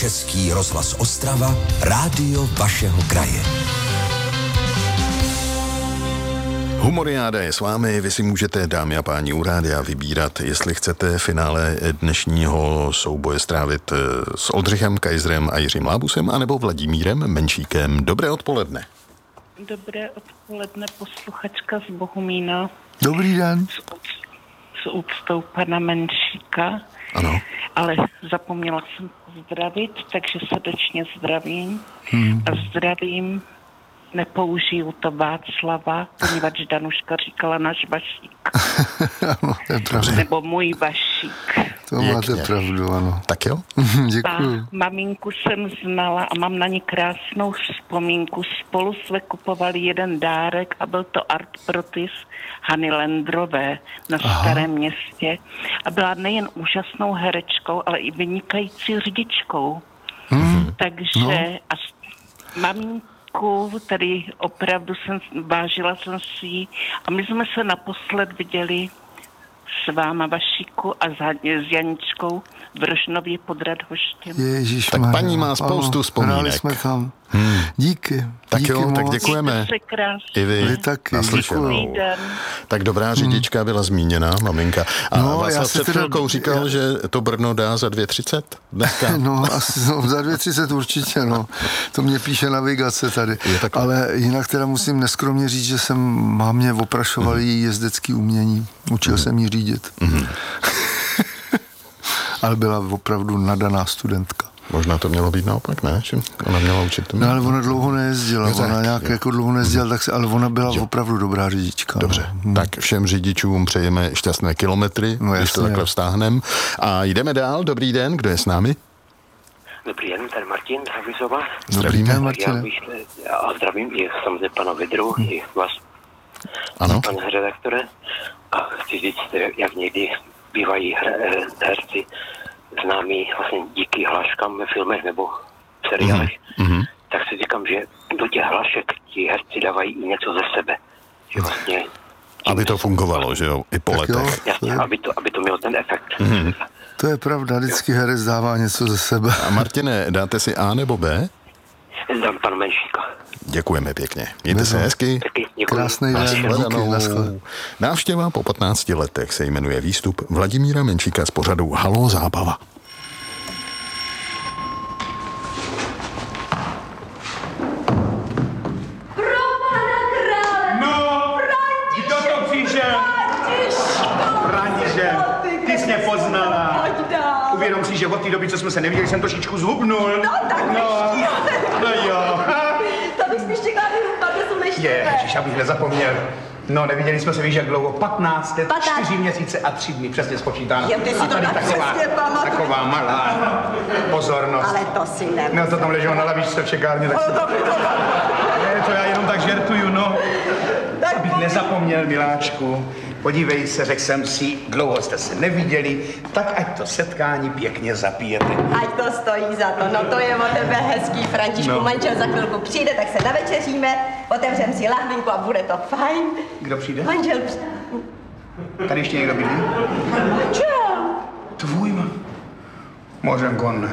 Český rozhlas Ostrava, rádio vašeho kraje. Humoriáda je s vámi, vy si můžete, dámy a páni, u rádia vybírat, jestli chcete finále dnešního souboje strávit s Oldřichem Kajzrem a Jiřím Lábusem, anebo Vladimírem Menšíkem. Dobré odpoledne. Dobré odpoledne, posluchačka z Bohumína. Dobrý den. S úctou pana Menšíka. Ano. Ale zapomněla jsem pozdravit, takže srdečně zdravím. A zdravím, nepoužiju to Václava, poněvadž Danuška říkala náš Vašík. Ano, to je pravda. Nebo můj Vašík. To máte pravdu, ano. Tak jo? Děkuju. A maminku jsem znala a mám na ní krásnou vzpomínku. Spolu jsme kupovali jeden dárek a byl to Art Protis Hany Lendrové na Starém Městě. A byla nejen úžasnou herečkou, ale i vynikající řidičkou. Takže a maminku, tady opravdu vážila jsem si ji a my jsme se naposled viděli s váma, Vašíku, a s Janičkou v Rožnově pod Radhoštěm. Ježišmarja. Tak paní má spoustu vzpomínek. Hráli jsme tam. Díky. Tak díky jo, moc. tak děkujeme. Krásně. I vy taky, naslyšenou. Dobrý den. Tak dobrá řidička byla zmíněna, maminka. A No, já Václav si před teda- chvilkou říkal, že to Brno dá za 2,30 dneska. No, asi, za 2,30 určitě, no. To mě píše navigace tady. Ale jinak teda musím neskromně říct, že mámě oprašovali její jezdecký umění. Učil jsem jí řídit. Ale byla opravdu nadaná studentka. Možná to mělo být naopak, ne? Že ona měla učit. No, ale ona dlouho nejezdila. No, Ona tak, nějak jako dlouho nejezdila, ale ona byla opravdu dobrá řidička. Dobře, tak všem řidičům přejeme šťastné kilometry, No, když to jasně. takhle vztáhnem. A jdeme dál. Dobrý den, kdo je s námi? Dobrý den, tady Martin Havizova. Dobrý den, Martine. A zdravím i samozřejmě pana Vidru, i vás, Ano. pane redaktore. A chci říct, jak někdy bývají herci známí vlastně díky hláškám ve filmech nebo v seriálech. Tak si říkám, že do těch hlášek ti herci dávají i něco ze sebe. Že vlastně... Aby to fungovalo, že jo, i po Tak jo. letech. Jasně, aby to mělo ten efekt. To je pravda, vždycky herec dává něco ze sebe. A Martine, dáte si A nebo B? Dám pana Menšíka. Děkujeme pěkně. Mějte se hezky. Taky děkuji. Krásný den, díky, naschle. Návštěva po 15 letech se jmenuje výstup Vladimíra Menšíka z pořadu Haló zábava. No, kdo to přišel? František, ty jsi mě poznala. Uvědom si, že od té doby, co jsme se neviděli, jsem trošičku zhubnul. No, tak no jo. to bych spíš čekala na adresu než Ježiš, abych nezapomněl. No, neviděli jsme se, víš, jak dlouho? 15 let, 15. 4 měsíce a 3 dny, přesně spočítáno. Jo, ty si A to tady tak přesně pamatuješ. taková malá pozornost. Ale to si nemůžu. No, to tam leželo na lavičce v čekárně, tak si... Ne, to já jenom tak žertuju, no. Abych nezapomněl, miláčku. Podívej se, řekl jsem si, dlouho jste se neviděli, tak ať to setkání pěkně zapijete. Ať to stojí za to, no to je od tebe hezký, Františku, No. manžel za chvilku přijde, tak se navečeříme, otevřem si lahvinku a bude to fajn. Kdo přijde? Manžel Tady ještě někdo bydlí? Manžel. Tvůj Mořenkon.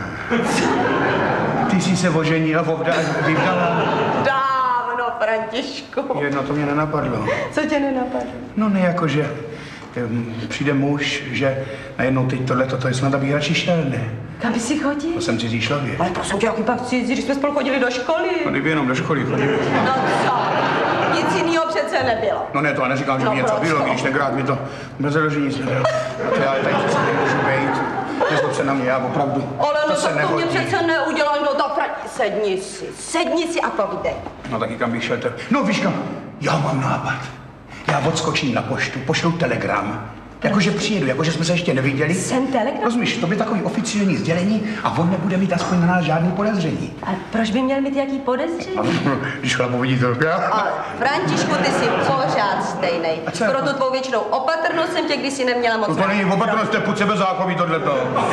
Ty jsi se oženila, vyvdala. Dávno, Františku. Jedno to mě nenapadlo. Co tě nenapadlo? No ne jako, že přijde muž, že najednou teď tohleto, to je snad, abych radši šel, ne? Kam by si chodil? To jsem cizí člověk. Ale prosím tě, jaký pak cizí, když jsme spolu chodili do školy. No kdyby jenom do školy chodili. No co? Nic jinýho přece nebylo. No ne, to já neříkám, že No by něco proč bylo, to? když tenkrát mi to bez založení nic nebylo. To já tady přece nemůžu být. Nezlob se na mě, já opravdu. Ale no se tak to mě nehodí. přece neuděláš, no tak sedni si a povídej. No taky kam bych šel. No víš kam? Já mám nápad. Já odskočím na poštu, pošlu telegram. Jakože přijedu, jakože jsme se ještě neviděli. Jsem telegram? Rozumíš, to by takový oficiální sdělení a on nebude mít aspoň na nás žádný podezření. A proč by měl mít jaký podezření? Když chlap uvidí to, Ale Františku, ty jsi pořád stejnej. A co je Pro to? tu tvou věčnou opatrnost jsem tě kdysi neměla moc. No to není opatrnost, to je půd sebezáchový tohleto.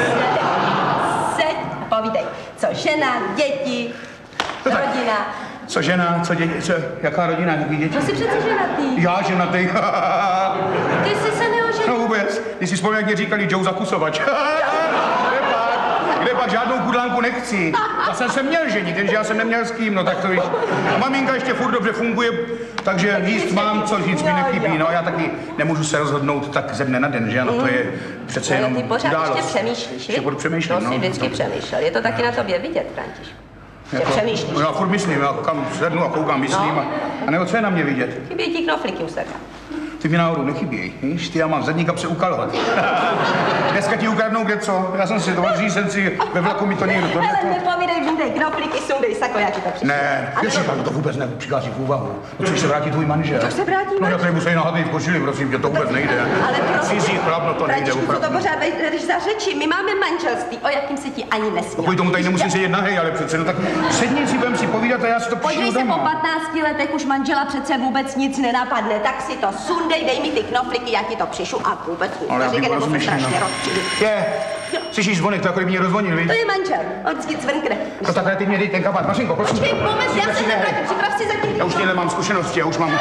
Seď a povídej. Co žena, děti, No tak. rodina. Co žena, co děti, co, jaká rodina, jaký děti? To jsi přece ženatý. Já ženatý. Ty jsi se neoženil. No vůbec, když si vzpomínám, jak mě říkali Joe Zakusovač. Kde pak žádnou Furdlánku nechci. Já jsem se měl ženit, jenže já jsem neměl s kým, no tak to víš. A maminka ještě furt dobře funguje, takže jíst mám, co říct mi nechybí. No a já taky nemůžu se rozhodnout tak ze dne na den, že ano, to je přece jenom ty pořád událost. ještě přemýšlíš, ještě budu přemýšlet, no. Jsi vždycky přemýšlel, je to taky na tobě vidět, Františku. Že přemýšlíš. No já furt myslím, já kam sednu a koukám, myslím a nebo co je na mě vidět? Chybí ti knoflíky u sebe. Ty mi náhodou nechybějí, víš? Ty já mám v zadní kapse ukalovat. Dneska ti ukradnou kde co? Já jsem si to jsem si ve vlaku mi to někdo to. Hele, nepovídej, vydej knoflíky, sundej sako, já ti to přišel. Ne, to vůbec nepřichází v úvahu. Potřebuješ se vrátit tvůj manžel. Co se vrátí No já tady musím nahatý v košili, prosím tě, to vůbec nejde. Ale prosím, cizí chlap, no to nejde Františku, co opravdu. to pořád jdeš za řeči, my máme manželství, o jakým se ti ani nesmí. Kvůli tomu tady nemusím sedět nahej, ale přece, no tak sedni si, budem si povídat a já si to Podívej přišlu se, po doma. 15 letech už manžela přece vůbec nic nenapadne, tak si to sundej, dej mi ty knoflíky, já ti to přišu a vůbec nic. Ale já Říkej, nebo se rozmýšlím, strašně no. rozčilí. Je, slyšíš zvonek, to jako kdyby mě rozvonil, víš? To je manžel, on vždycky cvrkne. No takhle ty mě dej ten kabát, Mařinko, prosím. Počkej, moment, já se nevrátím, připrav si zatím. Já už těhle mám zkušenosti, já už mám...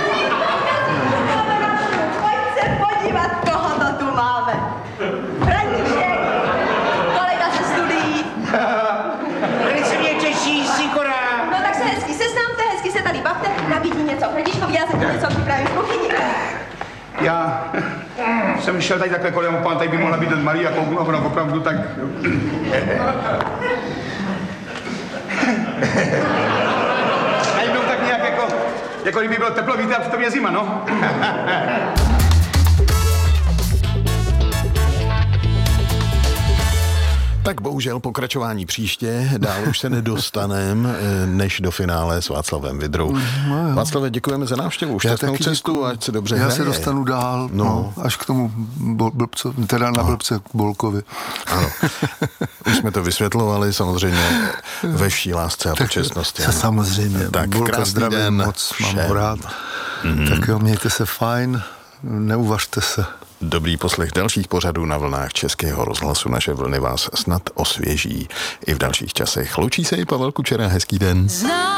Pojď se podívat, koho to tu máme. František, kolega ze studií. Velice mě těší, Sikora. No tak se hezky seznámte, hezky se tady bavte, nabídni něco. Františkovi, já se ti něco připravím v kuchyni. Já jsem šel tady takhle kolem, pán tady by mohla být Maria, kouknu, a ona opravdu tak... A jednou tak nějak jako kdyby bylo teplo, víte, a přitom je zima, no. Tak bohužel pokračování příště, dál už se nedostanem, než do finále s Václavem Vydrou. Václave, děkujeme za návštěvu, šťastnou cestu, ať se dobře hraje. Já se dostanu dál, až k tomu blbce, teda na blbce Bolkovi. Ano. Už jsme to vysvětlovali, samozřejmě ve vší lásce a počestnosti. Samozřejmě, tak Bolka zdravím moc, mám ho rád. Tak jo, mějte se fajn, neuvažte se. Dobrý poslech dalších pořadů na vlnách Českého rozhlasu. Naše vlny vás snad osvěží i v dalších časech. Loučí se i Pavel Kučera, hezký den.